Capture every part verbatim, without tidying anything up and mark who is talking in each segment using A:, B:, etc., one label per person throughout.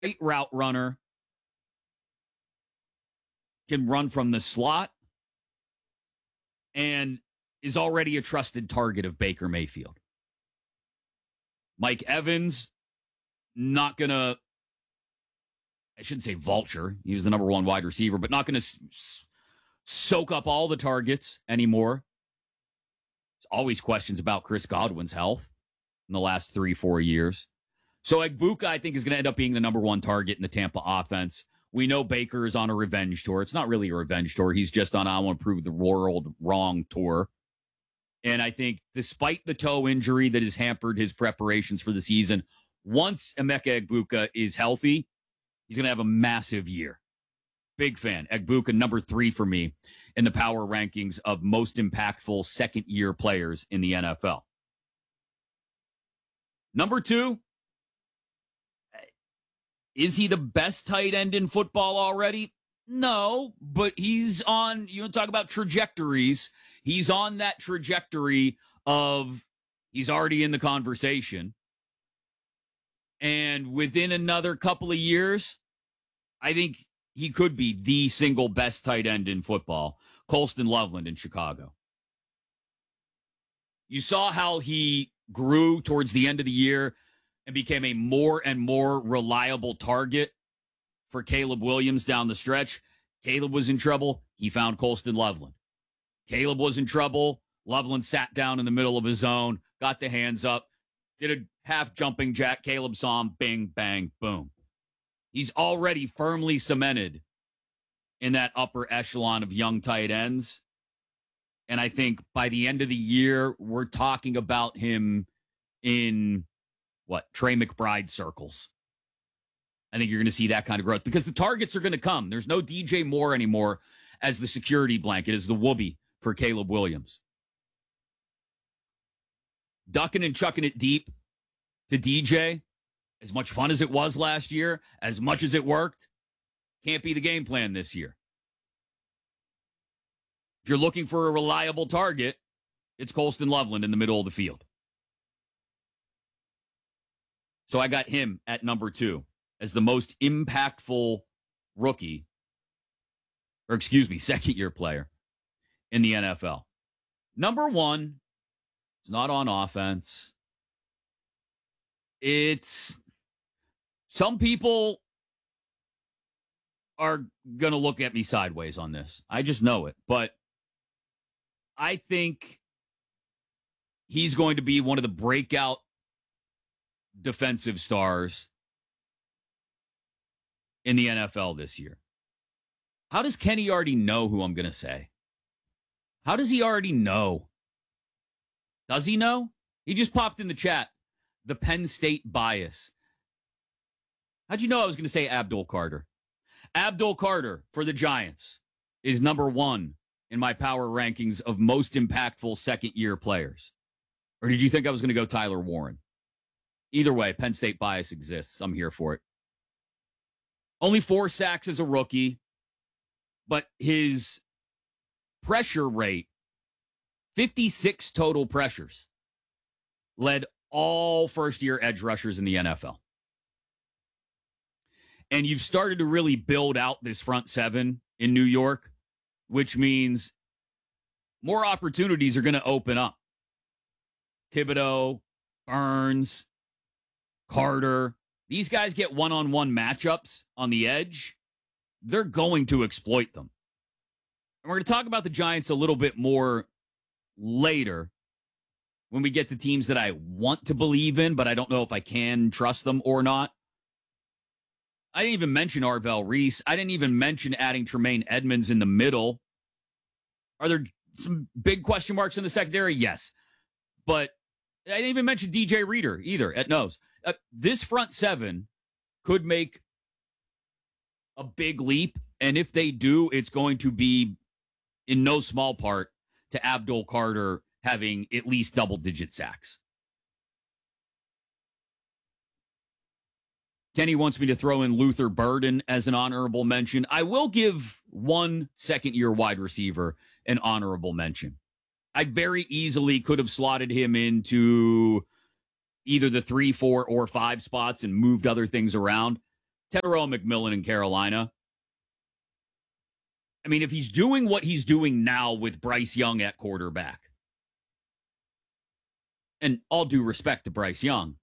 A: route runner, can run from the slot, and is already a trusted target of Baker Mayfield. Mike Evans, not going to, I shouldn't say vulture. He was the number one wide receiver, but not going to s- s- soak up all the targets anymore. There's always questions about Chris Godwin's health in the last three, four years. So Egbuka, I think, is going to end up being the number one target in the Tampa offense. We know Baker is on a revenge tour. It's not really a revenge tour. He's just on I want to prove the world wrong tour. And I think despite the toe injury that has hampered his preparations for the season, once Emeka Egbuka is healthy, he's going to have a massive year. Big fan. Egbuka, number three for me in the power rankings of most impactful second-year players in the N F L. Number two, is he the best tight end in football already? No, but he's on, you know, talk about trajectories. He's on that trajectory of he's already in the conversation. And within another couple of years, I think he could be the single best tight end in football, Colston Loveland in Chicago. You saw how he grew towards the end of the year and became a more and more reliable target for Caleb Williams down the stretch. Caleb was in trouble. He found Colston Loveland. Caleb was in trouble. Loveland sat down in the middle of his zone, got the hands up, did a half jumping jack. Caleb saw him, bing, bang, boom. He's already firmly cemented in that upper echelon of young tight ends. And I think by the end of the year, we're talking about him in, what, Trey McBride circles. I think you're going to see that kind of growth because the targets are going to come. There's no D J Moore anymore as the security blanket, as the whoopee for Caleb Williams. Ducking and chucking it deep to D J, as much fun as it was last year, as much as it worked, can't be the game plan this year. If you're looking for a reliable target, it's Colston Loveland in the middle of the field. So I got him at number two as the most impactful rookie, or excuse me, second-year player in the N F L. Number one, it's not on offense. It's, some people are going to look at me sideways on this. I just know it. But I think he's going to be one of the breakout defensive stars in the N F L this year. How does Kenny already know who I'm going to say? How does he already know? Does he know? He just popped in the chat. The Penn State bias. How'd you know I was going to say Abdul Carter? Abdul Carter for the Giants is number one in my power rankings of most impactful second-year players. Or did you think I was going to go Tyler Warren? Either way, Penn State bias exists. I'm here for it. Only four sacks as a rookie, but his pressure rate, fifty-six total pressures, led all first-year edge rushers in the N F L. And you've started to really build out this front seven in New York, which means more opportunities are going to open up. Thibodeau, Burns, Carter, these guys get one-on-one matchups on the edge. They're going to exploit them. And we're going to talk about the Giants a little bit more later when we get to teams that I want to believe in, but I don't know if I can trust them or not. I didn't even mention Arvell Reese. I didn't even mention adding Tremaine Edmonds in the middle. Are there some big question marks in the secondary? Yes. But I didn't even mention D J Reader either at nose. Uh, this front seven could make a big leap, and if they do, it's going to be in no small part to Abdul Carter having at least double-digit sacks. Kenny wants me to throw in Luther Burden as an honorable mention. I will give one second-year wide receiver an honorable mention. I very easily could have slotted him into either the three, four, or five spots and moved other things around. Tetairoa McMillan in Carolina. I mean, if he's doing what he's doing now with Bryce Young at quarterback, and all due respect to Bryce Young,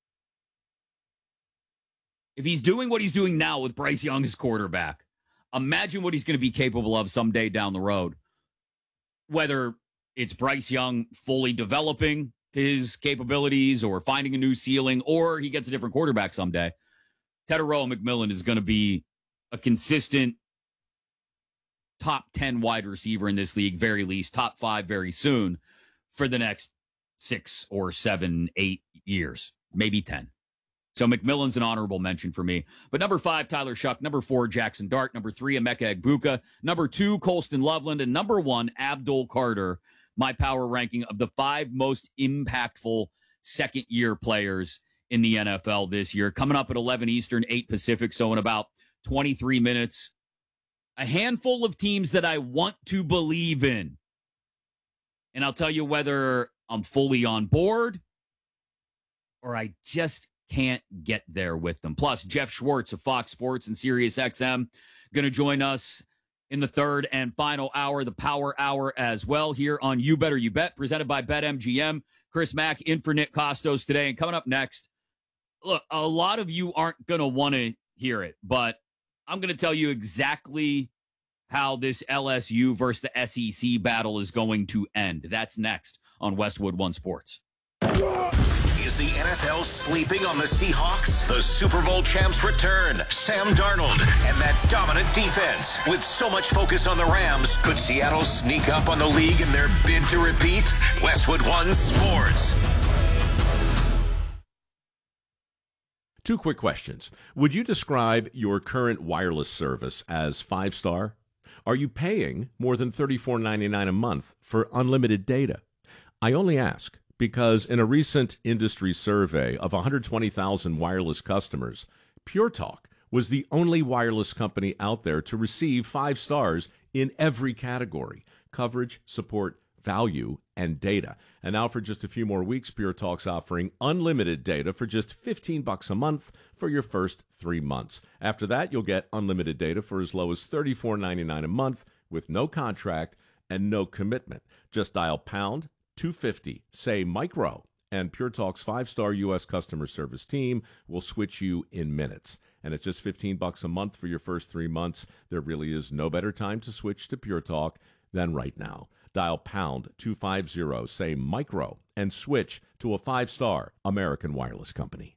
A: if he's doing what he's doing now with Bryce Young as quarterback, imagine what he's going to be capable of someday down the road. Whether it's Bryce Young fully developing his capabilities or finding a new ceiling, or he gets a different quarterback someday, Tetairoa McMillan is going to be a consistent top ten wide receiver in this league, very least, top five very soon for the next six or seven, eight years, maybe ten. So McMillan's an honorable mention for me. But number five, Tyler Shuck. Number four, Jackson Dart. Number three, Emeka Egbuka. Number two, Colston Loveland. And number one, Abdul Carter, my power ranking of the five most impactful second-year players in the N F L this year. Coming up at eleven Eastern, eight Pacific, so in about twenty-three minutes. A handful of teams that I want to believe in. And I'll tell you whether I'm fully on board or I just can't get there with them. Plus, Jeff Schwartz of Fox Sports and Sirius X M going to join us in the third and final hour, the Power Hour as well, here on You Better You Bet, presented by BetMGM. Chris Mack in for Nick Costos today. And coming up next, look, a lot of you aren't going to want to hear it, but I'm going to tell you exactly how this L S U versus the S E C battle is going to end. That's next on Westwood One Sports.
B: Is the N F L sleeping on the Seahawks? The Super Bowl champs return. Sam Darnold and that dominant defense. With so much focus on the Rams, could Seattle sneak up on the league in their bid to repeat? Westwood One Sports.
C: Two quick questions. Would you describe your current wireless service as five-star? Are you paying more than thirty-four ninety-nine a month for unlimited data? I only ask because in a recent industry survey of one hundred twenty thousand wireless customers, Pure Talk was the only wireless company out there to receive five stars in every category: coverage, support, value, and data. And now for just a few more weeks, Pure Talk's offering unlimited data for just fifteen bucks a month for your first three months. After that, you'll get unlimited data for as low as thirty-four ninety-nine a month with no contract and no commitment. Just dial pound two fifty, say micro, and Pure Talk's five-star U S customer service team will switch you in minutes. And at just fifteen bucks a month for your first three months, there really is no better time to switch to Pure Talk than right now. Dial pound two fifty, say micro, and switch to a five-star American wireless company.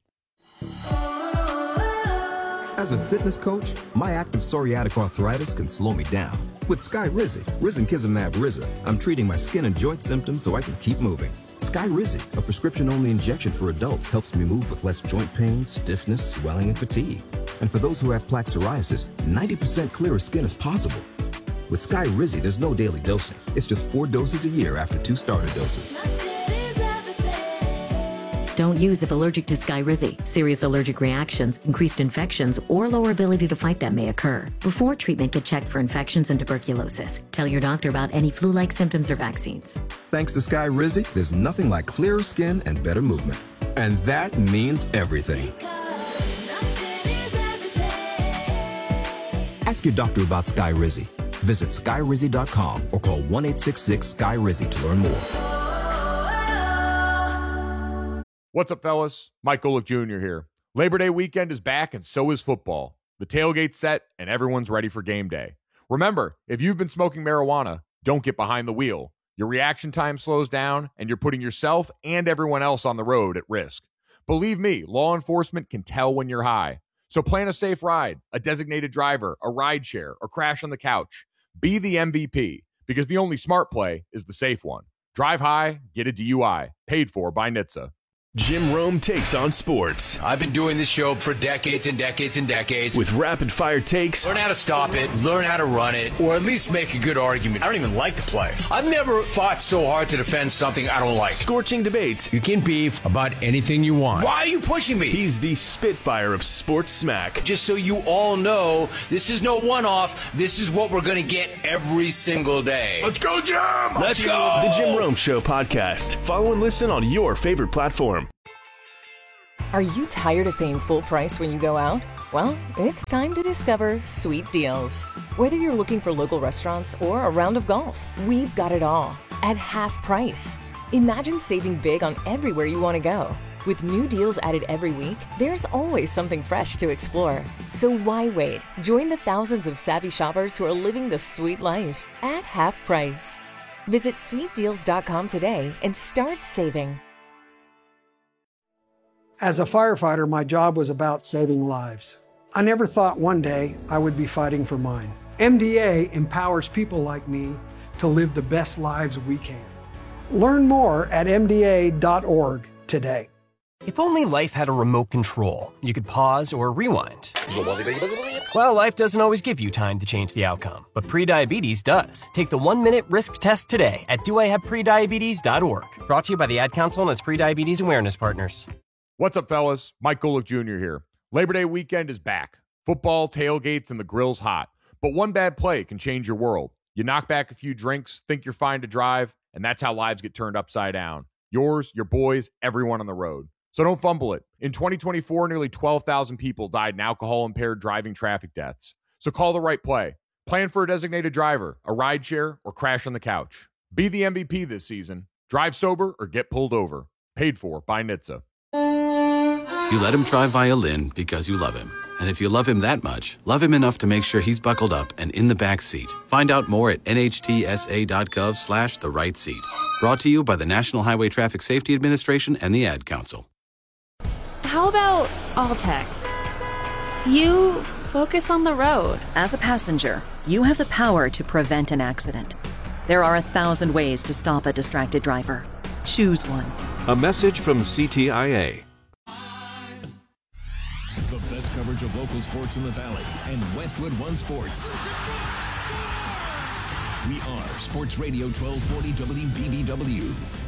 D: As a fitness coach, my active psoriatic arthritis can slow me down. With Skyrizi, Risankizumab Riza, I'm treating my skin and joint symptoms so I can keep moving. Skyrizi, a prescription-only injection for adults, helps me move with less joint pain, stiffness, swelling, and fatigue. And for those who have plaque psoriasis, ninety percent clearer skin is possible. With Skyrizi, there's no daily dosing. It's just four doses a year after two starter doses.
E: Don't use if allergic to Skyrizi. Serious allergic reactions, increased infections, or lower ability to fight them may occur. Before treatment, get checked for infections and tuberculosis. Tell your doctor about any flu-like symptoms or vaccines.
D: Thanks to Skyrizi, there's nothing like clearer skin and better movement. And that means everything. Ask your doctor about Skyrizi. Visit Skyrizi dot com or call one eight six six Skyrizi to learn more.
F: What's up, fellas? Mike Golick Junior here. Labor Day weekend is back, and so is football. The tailgate's set, and everyone's ready for game day. Remember, if you've been smoking marijuana, don't get behind the wheel. Your reaction time slows down, and you're putting yourself and everyone else on the road at risk. Believe me, law enforcement can tell when you're high. So plan a safe ride, a designated driver, a ride share, or crash on the couch. Be the M V P, because the only smart play is the safe one. Drive high, get a D U I. Paid for by N H T S A.
G: Jim Rome takes on sports.
H: I've been doing this show for decades and decades and decades.
G: With rapid-fire takes.
H: Learn how to stop it, learn how to run it, or at least make a good argument. I don't even like the play. I've never fought so hard to defend something I don't like.
G: Scorching debates.
H: You can beef about anything you want. Why are you pushing me?
G: He's the Spitfire of sports smack.
H: Just so you all know, this is no one-off. This is what we're going to get every single day.
F: Let's go, Jim!
H: Let's go!
G: The Jim Rome Show podcast. Follow and listen on your favorite platform.
I: Are you tired of paying full price when you go out? Well, it's time to discover Sweet Deals. Whether you're looking for local restaurants or a round of golf, we've got it all at half price. Imagine saving big on everywhere you want to go. With new deals added every week, there's always something fresh to explore. So why wait? Join the thousands of savvy shoppers who are living the sweet life at half price. Visit sweet deals dot com today and start saving.
J: As a firefighter, my job was about saving lives. I never thought one day I would be fighting for mine. M D A empowers people like me to live the best lives we can. Learn more at M D A dot org today.
K: If only life had a remote control, you could pause or rewind. Well, life doesn't always give you time to change the outcome, but prediabetes does. Take the one-minute risk test today at do I have prediabetes dot org. Brought to you by the Ad Council and its prediabetes awareness partners.
F: What's up, fellas? Mike Golick Junior here. Labor Day weekend is back. Football, tailgates, and the grill's hot. But one bad play can change your world. You knock back a few drinks, think you're fine to drive, and that's how lives get turned upside down. Yours, your boys, everyone on the road. So don't fumble it. In twenty twenty-four, nearly twelve thousand people died in alcohol-impaired driving traffic deaths. So call the right play. Plan for a designated driver, a rideshare, or crash on the couch. Be the M V P this season. Drive sober or get pulled over. Paid for by N H T S A.
L: You let him try violin because you love him. And if you love him that much, love him enough to make sure he's buckled up and in the back seat. Find out more at N H T S A dot gov slash the right seat. Brought to you by the National Highway Traffic Safety Administration and the Ad Council.
M: How about all text? You focus on the road.
N: As a passenger, you have the power to prevent an accident. There are a thousand ways to stop a distracted driver. Choose one.
G: A message from C T I A.
O: The best coverage of local sports in the Valley and Westwood One Sports. We are Sports Radio twelve forty W B B W.